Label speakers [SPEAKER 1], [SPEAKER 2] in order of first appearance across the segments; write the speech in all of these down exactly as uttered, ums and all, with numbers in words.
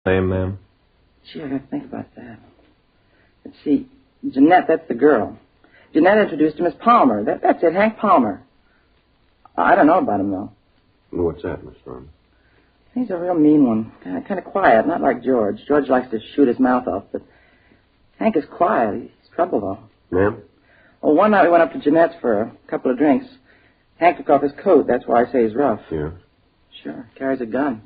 [SPEAKER 1] Name, ma'am?
[SPEAKER 2] Gee, I gotta think about that. Let's see. Jeanette, that's the girl. Jeanette introduced him as Palmer. That, that's it, Hank Palmer. I don't know about him, though.
[SPEAKER 3] What's that, Miss Thorne?
[SPEAKER 2] He's a real mean one. Kind of quiet, not like George. George likes to shoot his mouth off, but Hank is quiet. He's trouble, though.
[SPEAKER 3] Ma'am?
[SPEAKER 2] Well, one night we went up to Jeanette's for a couple of drinks. Hank took off his coat. That's why I say he's rough.
[SPEAKER 3] Yeah.
[SPEAKER 2] Sure. Carries a gun.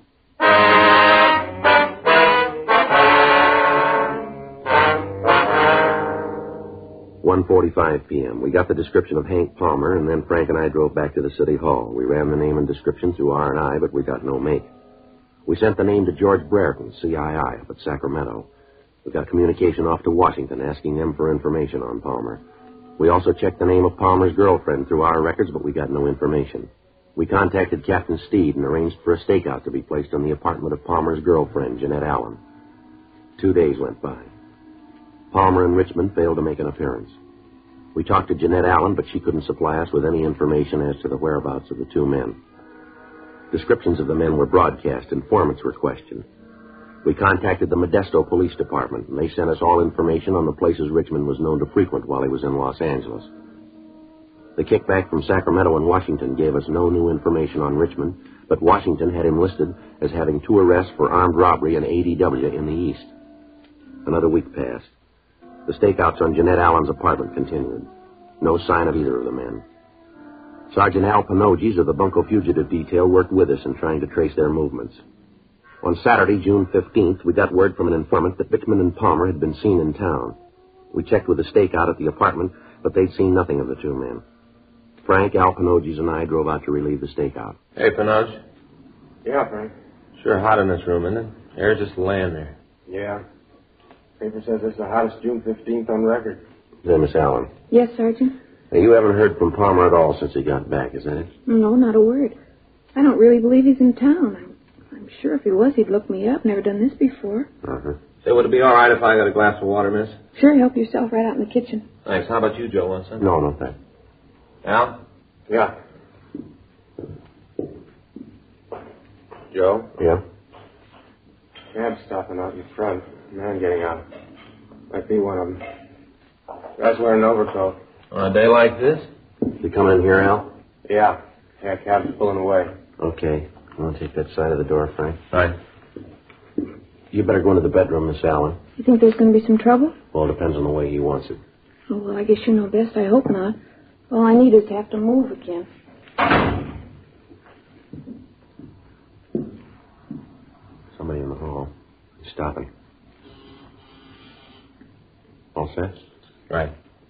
[SPEAKER 3] one forty-five p.m. We got the description of Hank Palmer, and then Frank and I drove back to the city hall. We ran the name and description through R and I, but we got no make. We sent the name to George Brereton, C I I, up at Sacramento. We got communication off to Washington, asking them for information on Palmer. We also checked the name of Palmer's girlfriend through our records, but we got no information. We contacted Captain Steed and arranged for a stakeout to be placed on the apartment of Palmer's girlfriend, Jeanette Allen. Two days went by. Palmer and Richmond failed to make an appearance. We talked to Jeanette Allen, but she couldn't supply us with any information as to the whereabouts of the two men. Descriptions of the men were broadcast. Informants were questioned. We contacted the Modesto Police Department, and they sent us all information on the places Richmond was known to frequent while he was in Los Angeles. The kickback from Sacramento and Washington gave us no new information on Richmond, but Washington had him listed as having two arrests for armed robbery and A D W in the East. Another week passed. The stakeouts on Jeanette Allen's apartment continued. No sign of either of the men. Sergeant Al Panoges of the Bunko Fugitive Detail worked with us in trying to trace their movements. On Saturday, June fifteenth, we got word from an informant that Richmond and Palmer had been seen in town. We checked with the stakeout at the apartment, but they'd seen nothing of the two men. Frank, Al Panoges, and I drove out to relieve the stakeout.
[SPEAKER 1] Hey, Panoge.
[SPEAKER 4] Yeah, Frank.
[SPEAKER 1] Sure hot in this room, isn't it? Air's just laying there.
[SPEAKER 4] Yeah. Paper says it's the hottest June fifteenth on record.
[SPEAKER 3] Is that Miss Allen?
[SPEAKER 5] Yes, Sergeant.
[SPEAKER 3] Now, you haven't heard from Palmer at all since he got back, is that it?
[SPEAKER 5] No, not a word. I don't really believe he's in town. I'm, I'm sure if he was, he'd look me up. Never done this before.
[SPEAKER 3] Uh-huh.
[SPEAKER 1] Say, would it be all right if I got a glass of water, miss?
[SPEAKER 5] Sure, help yourself right out in the kitchen.
[SPEAKER 1] Thanks. How about you, Joe? Want some?
[SPEAKER 3] No, no, thanks.
[SPEAKER 1] Al?
[SPEAKER 4] Yeah. Joe?
[SPEAKER 3] Yeah?
[SPEAKER 4] Cab's stopping out in front. Man getting out. Might be one of them. Guy's wearing an overcoat.
[SPEAKER 1] On a day like this?
[SPEAKER 3] You coming in here, Al?
[SPEAKER 4] Yeah. Yeah, cab's pulling away.
[SPEAKER 3] Okay. You want to take that side of the door, Frank?
[SPEAKER 1] Right.
[SPEAKER 3] You better go into the bedroom, Miss Allen.
[SPEAKER 5] You think there's going to be some trouble?
[SPEAKER 3] Well, it depends on the way he wants it.
[SPEAKER 5] Oh, well, I guess you know best. I hope not. All I need is to have to move again.
[SPEAKER 3] Somebody in the hall. He's stopping. All set?
[SPEAKER 1] Right.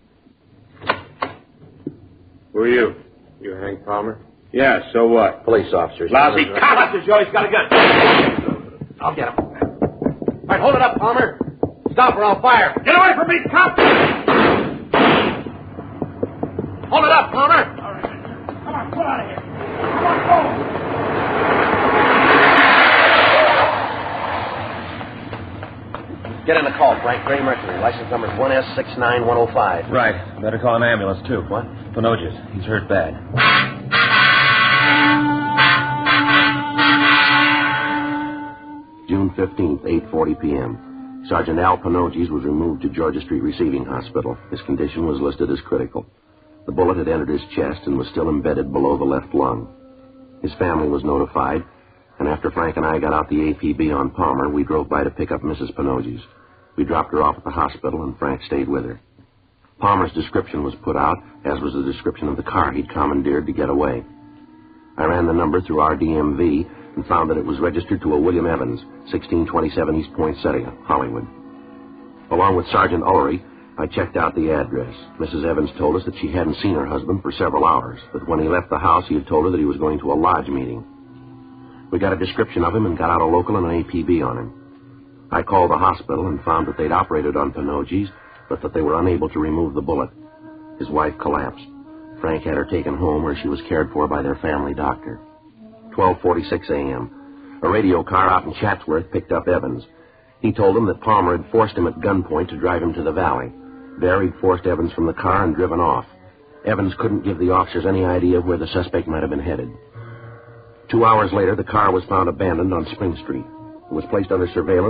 [SPEAKER 4] Who are you? You Hank Palmer? Yeah, so what?
[SPEAKER 3] Police officers.
[SPEAKER 4] Lousy
[SPEAKER 1] Cop! Joe, he's got a gun. I'll get him. All right, hold it up, Palmer. Stop or I'll fire. Get away from me, cop! Hold it up, Palmer. All right. Come on, get out of here. Come on, go. Get in the call, Frank. Gray Mercury. License number is one S six nine one oh five.
[SPEAKER 6] Right. Better call an ambulance, too.
[SPEAKER 3] What?
[SPEAKER 6] Panoges. He's hurt bad.
[SPEAKER 3] June fifteenth, eight forty p.m. Sergeant Al Panoges was removed to Georgia Street Receiving Hospital. His condition was listed as critical. The bullet had entered his chest and was still embedded below the left lung. His family was notified, and after Frank and I got out the A P B on Palmer, we drove by to pick up Missus Panoges. We dropped her off at the hospital, and Frank stayed with her. Palmer's description was put out, as was the description of the car he'd commandeered to get away. I ran the number through our D M V and found that it was registered to a William Evans, sixteen twenty-seven East Poinsettia, Hollywood. Along with Sergeant Ullery, I checked out the address. Missus Evans told us that she hadn't seen her husband for several hours, but when he left the house, he had told her that he was going to a lodge meeting. We got a description of him and got out a local and an A P B on him. I called the hospital and found that they'd operated on Panoges, but that they were unable to remove the bullet. His wife collapsed. Frank had her taken home where she was cared for by their family doctor. twelve forty-six a.m. A radio car out in Chatsworth picked up Evans. He told them that Palmer had forced him at gunpoint to drive him to the valley. There he'd forced Evans from the car and driven off. Evans couldn't give the officers any idea where the suspect might have been headed. Two hours later, the car was found abandoned on Spring Street. It was placed under surveillance